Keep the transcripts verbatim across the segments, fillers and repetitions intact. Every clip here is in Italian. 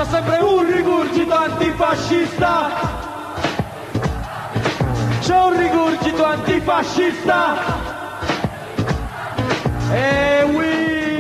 c'è sempre un rigurgito antifascista, c'è un rigurgito antifascista, e we...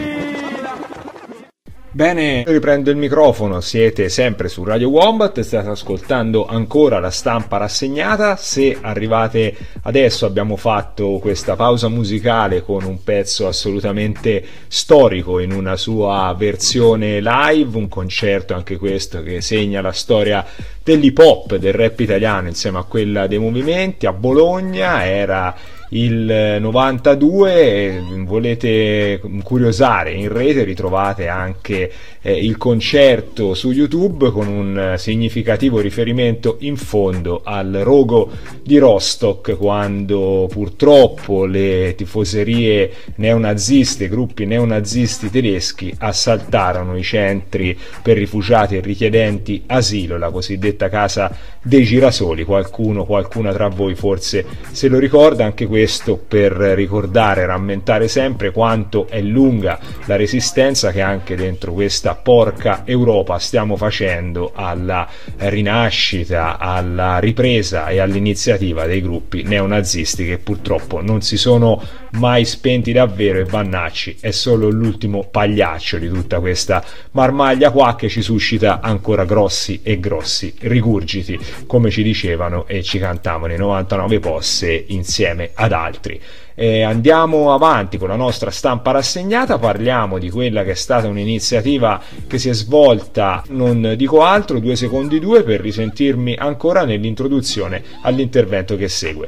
Bene, riprendo il microfono, siete sempre su Radio Wombat, state ascoltando ancora la stampa rassegnata. Se arrivate adesso, abbiamo fatto questa pausa musicale con un pezzo assolutamente storico in una sua versione live, un concerto anche questo che segna la storia dell'hip hop, del rap italiano insieme a quella dei movimenti. A Bologna era il novantadue, volete curiosare in rete ritrovate anche eh, il concerto su YouTube con un significativo riferimento in fondo al rogo di Rostock, quando purtroppo le tifoserie neonaziste, gruppi neonazisti tedeschi assaltarono i centri per rifugiati e richiedenti asilo, la cosiddetta casa dei girasoli. Qualcuno, qualcuna tra voi forse se lo ricorda. Anche questo per ricordare e rammentare sempre quanto è lunga la resistenza che anche dentro questa porca Europa stiamo facendo alla rinascita, alla ripresa e all'iniziativa dei gruppi neonazisti che purtroppo non si sono mai spenti davvero, e Vannacci è solo l'ultimo pagliaccio di tutta questa marmaglia qua che ci suscita ancora grossi e grossi rigurgiti, come ci dicevano e ci cantavano i novantanove Posse insieme ad altri. E andiamo avanti con la nostra stampa rassegnata, parliamo di quella che è stata un'iniziativa che si è svolta, non dico altro, due secondi due per risentirmi ancora nell'introduzione all'intervento che segue.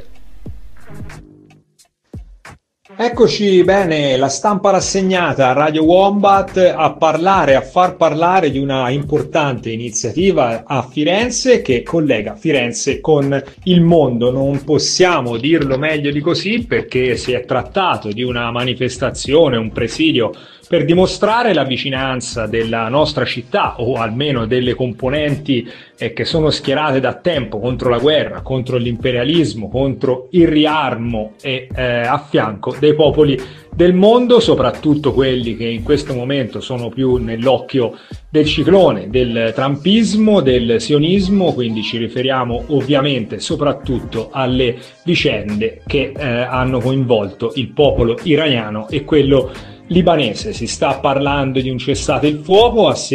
Eccoci, bene, la stampa rassegnata a Radio Wombat a parlare, a far parlare di una importante iniziativa a Firenze che collega Firenze con il mondo. Non possiamo dirlo meglio di così, perché si è trattato di una manifestazione, un presidio per dimostrare la vicinanza della nostra città, o almeno delle componenti eh, che sono schierate da tempo contro la guerra, contro l'imperialismo, contro il riarmo e eh, a fianco dei popoli del mondo, soprattutto quelli che in questo momento sono più nell'occhio del ciclone, del trumpismo, del sionismo. Quindi ci riferiamo ovviamente soprattutto alle vicende che eh, hanno coinvolto il popolo iraniano e quello libanese. Si sta parlando di un cessate il fuoco a